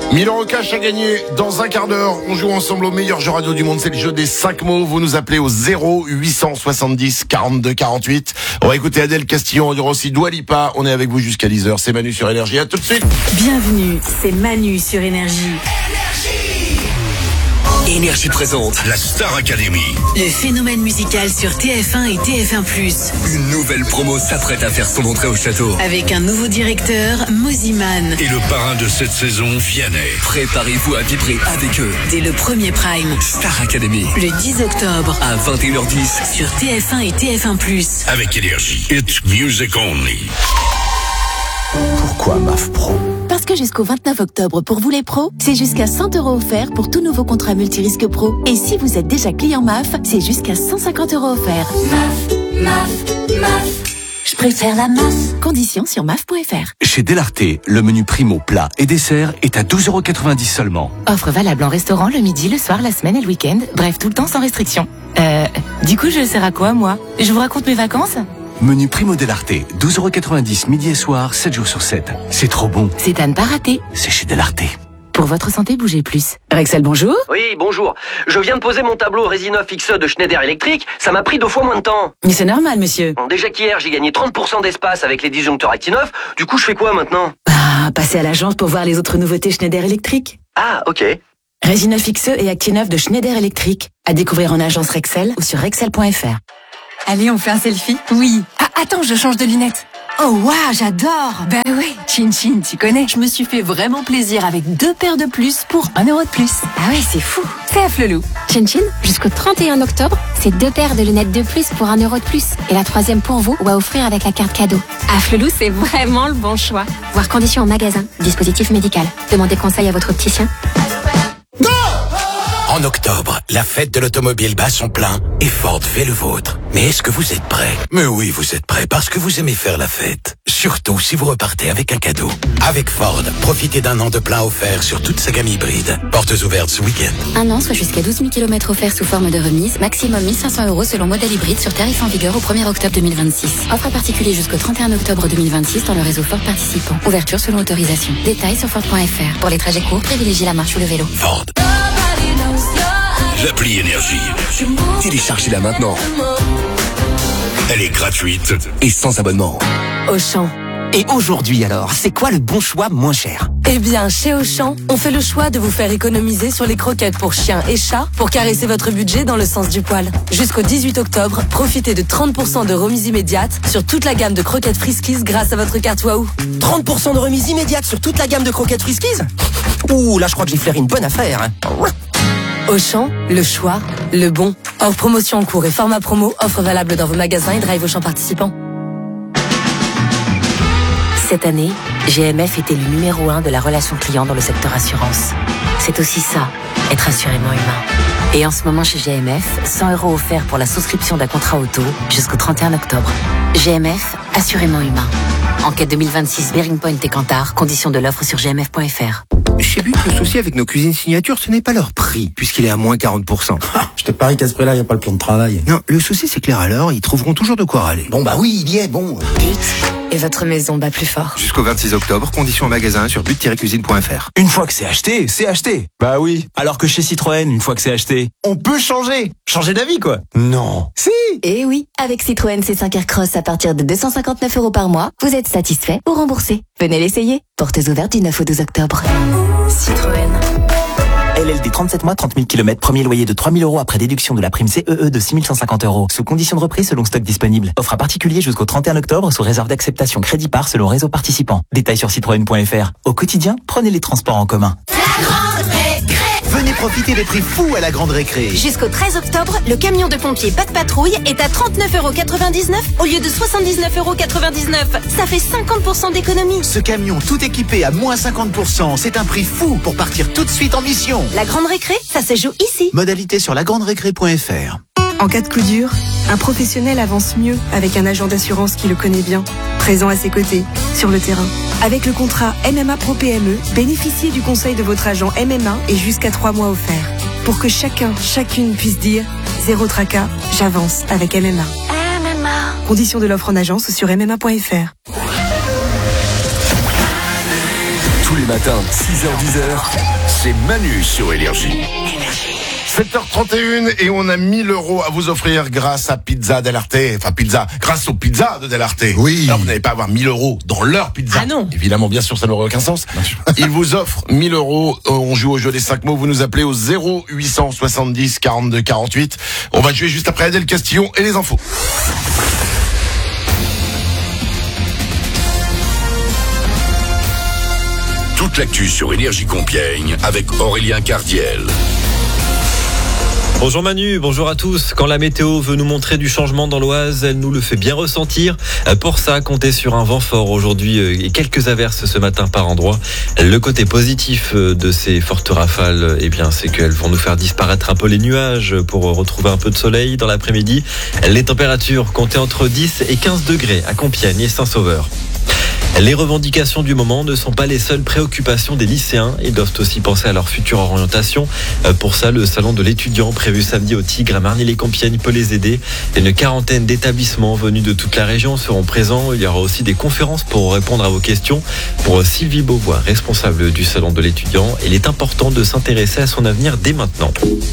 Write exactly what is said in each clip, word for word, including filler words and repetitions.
mille euros cash à gagner dans un quart d'heure. On joue ensemble au meilleur jeu radio du monde. C'est le jeu des cinq mots. Vous nous appelez au zéro huit cent soixante-dix quarante-deux quarante-huit. On va écouter Adèle Castillon. On dira aussi Dua Lipa. On est avec vous jusqu'à dix heures. C'est Manu sur Énergie. À tout de suite. Bienvenue. C'est Manu sur Énergie. Énergie présente la Star Academy. Le phénomène musical sur T F un et T F un plus. Une nouvelle promo s'apprête à faire son entrée au château. Avec un nouveau directeur, Moziman. Et le parrain de cette saison, Vianney. Préparez-vous à vibrer avec eux. Dès le premier prime. Star Academy. Le dix octobre. À vingt et une heures dix. Sur T F un et T F un plus. Avec Énergie. It's music only. Pourquoi M A F Pro ? Parce que jusqu'au vingt-neuf octobre, pour vous les pros, c'est jusqu'à cent euros offerts pour tout nouveau contrat multirisque pro. Et si vous êtes déjà client M A F, c'est jusqu'à cent cinquante euros offerts. M A F, M A F, M A F. Je préfère la M A F. Conditions sur M A F point F R. Chez Delarté, le menu primo, plat et dessert est à douze euros quatre-vingt-dix seulement. Offre valable en restaurant le midi, le soir, la semaine et le week-end. Bref, tout le temps sans restriction. Euh, du coup, je sers à quoi, moi ? Je vous raconte mes vacances ? Menu primo Delarté, douze euros quatre-vingt-dix midi et soir, sept jours sur sept. C'est trop bon. C'est à ne pas rater. C'est chez Delarté. Pour votre santé, bougez plus. Rexel, bonjour. Oui, bonjour. Je viens de poser mon tableau Resinov X E de Schneider Electric. Ça m'a pris deux fois moins de temps. Mais c'est normal, monsieur. Bon, déjà qu'hier, j'ai gagné trente pour cent d'espace avec les disjoncteurs Actinov. Du coup, je fais quoi maintenant ? Ah, passez à l'agence pour voir les autres nouveautés Schneider Electric. Ah, ok. Resinov X E et Actinov de Schneider Electric. À découvrir en agence Rexel ou sur rexel point F R. Allez, on fait un selfie ? Oui. Ah, attends, je change de lunettes. Oh, waouh, j'adore. Ben oui, Chin Chin, tu connais. Je me suis fait vraiment plaisir avec deux paires de plus pour un euro de plus. Ah ouais, c'est fou. C'est à Flelou. Chin Chin, jusqu'au trente et un octobre, c'est deux paires de lunettes de plus pour un euro de plus. Et la troisième pour vous ou à offrir avec la carte cadeau. À Flelou, c'est vraiment le bon choix. Voir conditions en magasin. Dispositif médical. Demandez conseil à votre opticien. En octobre, la fête de l'automobile bat son plein et Ford fait le vôtre. Mais est-ce que vous êtes prêts ? Mais oui, vous êtes prêts parce que vous aimez faire la fête. Surtout si vous repartez avec un cadeau. Avec Ford, profitez d'un an de plein offert sur toute sa gamme hybride. Portes ouvertes ce week-end. Un an, soit jusqu'à douze mille kilomètres offerts sous forme de remise. Maximum mille cinq cents euros selon modèle hybride sur tarif en vigueur au premier octobre deux mille vingt-six. Offre à particulier jusqu'au trente et un octobre deux mille vingt-six dans le réseau Ford participant. Ouverture selon autorisation. Détails sur Ford point F R. Pour les trajets courts, privilégiez la marche ou le vélo. Ford. L'appli Énergie. Téléchargez-la maintenant. Elle est gratuite et sans abonnement. Auchan. Et aujourd'hui alors, c'est quoi le bon choix moins cher ? Eh bien, chez Auchan, on fait le choix de vous faire économiser sur les croquettes pour chiens et chats pour caresser votre budget dans le sens du poil. Jusqu'au dix-huit octobre, profitez de trente pour cent de remise immédiate sur toute la gamme de croquettes Friskies grâce à votre carte Waouh. trente pour cent de remise immédiate sur toute la gamme de croquettes Friskies ? Ouh, là je crois que j'ai flairé une bonne affaire. Hein. Auchan, le choix, le bon. Hors promotion en cours et format promo, offre valable dans vos magasins et drive Auchan participants. Cette année, G M F était le numéro un de la relation client dans le secteur assurance. C'est aussi ça, être assurément humain. Et en ce moment chez G M F, cent euros offerts pour la souscription d'un contrat auto jusqu'au trente et un octobre. G M F, assurément humain. Enquête deux mille vingt-six, Bearing Point et Kantar, conditions de l'offre sur g m f point f r. Chez But, le souci avec nos cuisines signatures, ce n'est pas leur prix, puisqu'il est à moins quarante pour cent. Ah, je te parie qu'à ce prix-là, il n'y a pas le plan de travail. Non, le souci, c'est que les râleurs, ils trouveront toujours de quoi râler. Bon, bah oui, il y est, bon. But, et votre maison bat plus fort. Jusqu'au vingt-six octobre, conditions en magasin sur but tiret cuisine point f r. Une fois que c'est acheté, c'est acheté. Bah oui. Alors que chez Citroën, une fois que c'est acheté, on peut changer. Changer d'avis, quoi. Non. Si. Et oui, avec Citroën C cinq Aircross à partir de deux cent cinquante-neuf euros par mois, vous êtes satisfait ou remboursé. Venez l'essayer. Portes ouvertes du neuf au douze octobre. Citroën. L L D trente-sept mois, trente mille kilomètres, premier loyer de trois mille euros après déduction de la prime C E E de six mille cent cinquante euros. Sous condition de reprise selon stock disponible. Offre à particulier jusqu'au trente et un octobre sous réserve d'acceptation crédit par selon réseau participant. Détails sur citroën point f r. Au quotidien, prenez les transports en commun. La grande récré. Venez profiter des prix fous à la Grande Récré. Jusqu'au treize octobre, le camion de pompiers Pas de Patrouille est à trente-neuf euros quatre-vingt-dix-neuf au lieu de soixante-dix-neuf euros quatre-vingt-dix-neuf. Ça fait cinquante pour cent d'économie. Ce camion tout équipé à moins cinquante pour cent, c'est un prix fou pour partir tout de suite en mission. La Grande Récré, ça se joue ici. Modalité sur la grande récré point f r. En cas de coup dur, un professionnel avance mieux avec un agent d'assurance qui le connaît bien, présent à ses côtés, sur le terrain. Avec le contrat M M A Pro P M E, bénéficiez du conseil de votre agent M M A et jusqu'à trois mois offerts. Pour que chacun, chacune puisse dire « Zéro tracas, j'avance avec M M A ». M M A. Conditions de l'offre en agence ou sur m m a point f r. les matins, six heures dix heures, c'est Manu sur Énergie. sept heures trente et une et on a mille euros à vous offrir grâce à Pizza Del Arte. Enfin, pizza, grâce aux pizzas de Del Arte. Oui. Alors, vous n'allez pas avoir mille euros dans leur pizza. Ah non. Évidemment, bien sûr, ça n'aurait aucun sens. Ils vous offrent mille euros. On joue au jeu des cinq mots. Vous nous appelez au zéro huit cent soixante-dix quarante-deux quarante-huit. On va jouer juste après Adèle Castillon et les infos. Toute l'actu sur Énergie Compiègne avec Aurélien Cardiel. Bonjour Manu, bonjour à tous. Quand la météo veut nous montrer du changement dans l'Oise, elle nous le fait bien ressentir. Pour ça, comptez sur un vent fort aujourd'hui et quelques averses ce matin par endroit. Le côté positif de ces fortes rafales, eh bien, c'est qu'elles vont nous faire disparaître un peu les nuages pour retrouver un peu de soleil dans l'après-midi. Les températures comptez entre dix et quinze degrés à Compiègne et Saint-Sauveur. Les revendications du moment ne sont pas les seules préoccupations des lycéens. Ils doivent aussi penser à leur future orientation. Pour ça, le salon de l'étudiant prévu samedi au Tigre à Marny-les-Compiègnes peut les aider. Une quarantaine d'établissements venus de toute la région seront présents. Il y aura aussi des conférences pour répondre à vos questions. Pour Sylvie Beauvois, responsable du salon de l'étudiant, il est important de s'intéresser à son avenir dès maintenant.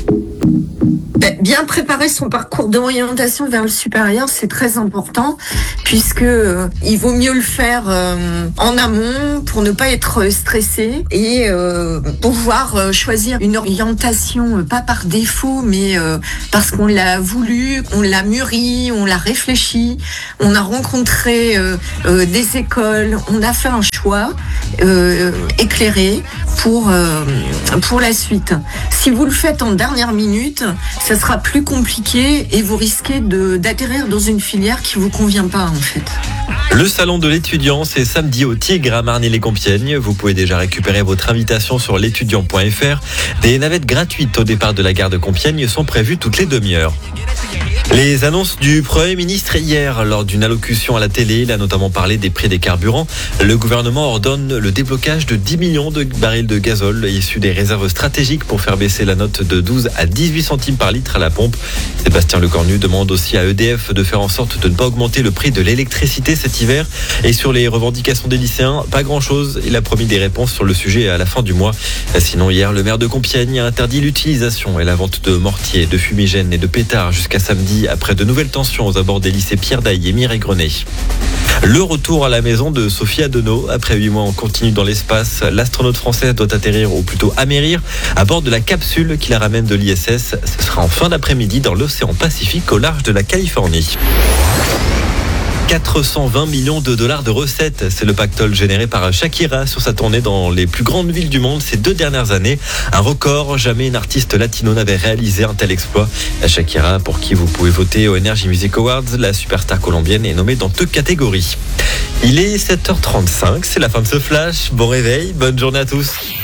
Bien préparer son parcours d'orientation vers le supérieur, c'est très important puisque euh, il vaut mieux le faire euh, en amont pour ne pas être stressé et euh, pouvoir euh, choisir une orientation euh, pas par défaut mais euh, parce qu'on l'a voulu, on l'a mûri, on l'a réfléchi, on a rencontré euh, euh, des écoles, on a fait un choix euh, éclairé pour euh, pour la suite. Si vous le faites en dernière minute, ça sera plus compliqué et vous risquez de, d'atterrir dans une filière qui vous convient pas en fait. Le salon de l'étudiant, c'est samedi au Tigre à Marny-les-Compiègnes. Vous pouvez déjà récupérer votre invitation sur l'étudiant point f r. Des navettes gratuites au départ de la gare de Compiègne sont prévues toutes les demi-heures. Les annonces du Premier ministre hier lors d'une allocution à la télé, il a notamment parlé des prix des carburants. Le gouvernement ordonne le déblocage de dix millions de barils de gazole issus des réserves stratégiques pour faire baisser la note de douze à dix-huit centimes par litre à la pompe. Sébastien Lecornu demande aussi à E D F de faire en sorte de ne pas augmenter le prix de l'électricité cet hiver. Et sur les revendications des lycéens, pas grand-chose. Il a promis des réponses sur le sujet à la fin du mois. Sinon, hier, le maire de Compiègne a interdit l'utilisation et la vente de mortiers, de fumigènes et de pétards jusqu'à samedi après de nouvelles tensions aux abords des lycées Pierre Dailly et Mireille Grenet. Le retour à la maison de Sophie Adenau. Après huit mois en continu dans l'espace, l'astronaute française doit atterrir, ou plutôt amérir, à bord de la capsule qui la ramène de l'I S S. Ce sera en fin d'après-midi dans l'océan Pacifique au large de la Californie. quatre cent vingt millions de dollars de recettes, c'est le pactole généré par Shakira sur sa tournée dans les plus grandes villes du monde ces deux dernières années. Un record, jamais une artiste latino n'avait réalisé un tel exploit. Shakira, pour qui vous pouvez voter aux Energy Music Awards, la superstar colombienne est nommée dans deux catégories. Il est sept heures trente-cinq, c'est la fin de ce flash. Bon réveil, bonne journée à tous.